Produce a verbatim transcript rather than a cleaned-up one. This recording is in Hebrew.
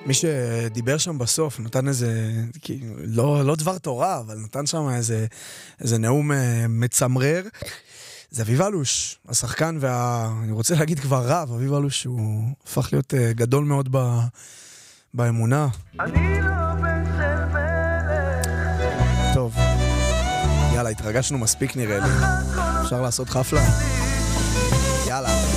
מי שדיבר שם בסוף נתן איזה, לא, לא דבר תורה, אבל נתן שם איזה, איזה נאום מצמרר. זה אביב אלוש, השחקן וה... אני רוצה להגיד כבר רב, אביב אלוש הוא הפך להיות גדול מאוד ב... באמונה. אני לא בן של מלך. טוב, יאללה, התרגשנו מספיק נראה לי. אפשר לעשות חפלה? יאללה.